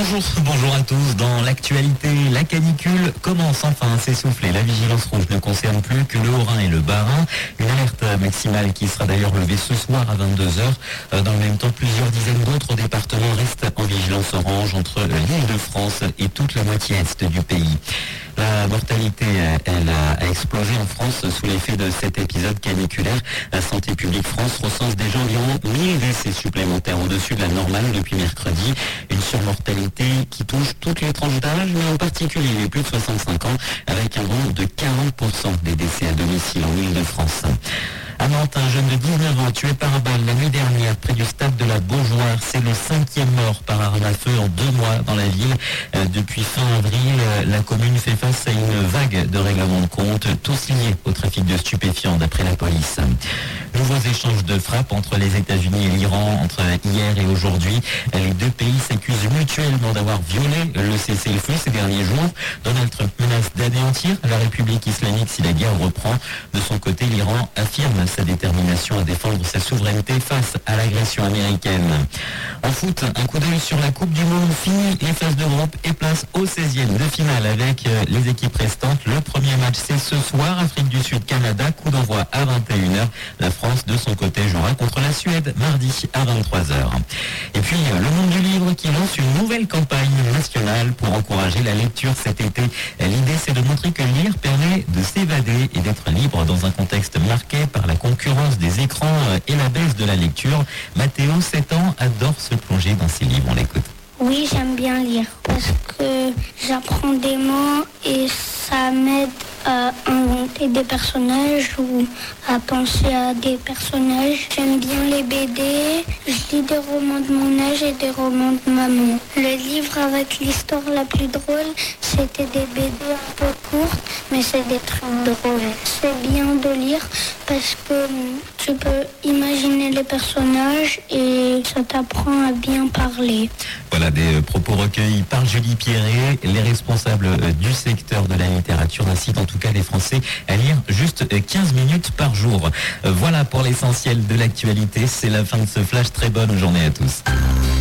Bonjour à tous. Dans l'actualité, la canicule commence enfin à s'essouffler. La vigilance rouge ne concerne plus que le Haut-Rhin et le Bas-Rhin. Une alerte maximale qui sera d'ailleurs levée ce soir à 22h. Dans le même temps, plusieurs dizaines d'autres départements restent en vigilance orange entre l'Île-de-France et toute la moitié est du pays. La mortalité, elle a explosé en France sous l'effet de cet épisode caniculaire. La Santé publique France recense déjà environ 1000 décès supplémentaires au-dessus de la normale depuis mercredi. Une surmortalité qui touche toutes les tranches d'âge, mais en particulier les plus de 65 ans, avec un bond de 40% des décès à domicile en Île-de-France. À Nantes, un jeune de 19 ans tué par balle la nuit dernière près du stade de la Beaujoire. C'est le 5e mort par arme à feu en 2 mois dans la ville. Depuis fin avril, la commune fait face à une vague de règlements de compte, tous liés au trafic de stupéfiants d'après la police. Nouveaux échanges de frappes entre les États-Unis et l'Iran entre hier et aujourd'hui. Les deux pays s'accusent mutuellement d'avoir violé le cessez-le-feu ces derniers jours. Donald Trump menace d'anéantir la République islamique si la guerre reprend. De son côté, l'Iran affirme sa détermination à défendre sa souveraineté face à l'agression américaine. En foot, un coup d'œil sur la Coupe du Monde, fini les phases de groupe et place au 16e de finale avec les équipes restantes. Le premier match, c'est ce soir, Afrique du Sud-Canada, coup d'envoi à 21h. La France, de son côté, jouera contre la Suède mardi à 23h. Et puis, le monde du livre qui lance une nouvelle campagne nationale pour encourager la lecture cet été. L'idée, c'est de montrer que lire permet de s'évader et d'être libre dans un contexte marqué par la concurrence des écrans et la baisse de la lecture. Mathéo, 7 ans, adore se plonger dans ses livres. On l'écoute. Oui, j'aime bien lire parce que j'apprends des mots et ça m'aide à inventer des personnages ou à penser à des personnages. J'aime bien les BD, je lis des romans de mon âge et des romans de maman. Le livre avec l'histoire la plus drôle, c'était des BD un peu courtes, mais c'est des trucs drôles. C'est bien de lire parce que tu peux imaginer les personnages et ça t'apprend à bien parler. Voilà des propos recueillis par Julie Pierret. Les responsables du secteur de la littérature incitent en tout cas les Français à lire juste 15 minutes par jour. Voilà pour l'essentiel de l'actualité. C'est la fin de ce flash. Très bonne journée à tous.